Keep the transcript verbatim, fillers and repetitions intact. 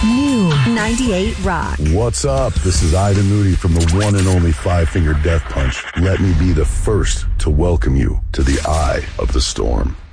New ninety-eight Rock. What's up? This is Ivan Moody from the one and only Five Finger Death Punch. Let me be the first to welcome you to the eye of the storm.